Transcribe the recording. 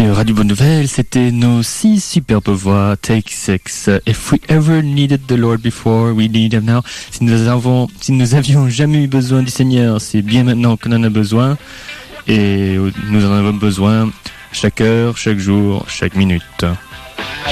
Sur Radio Bonne Nouvelle, c'était nos 6 superbes voix, Take 6. If we ever needed the Lord before, we need him now. Si nous avions jamais eu besoin du Seigneur, c'est bien maintenant qu'on en a besoin. Et nous en avons besoin chaque heure, chaque jour, chaque minute.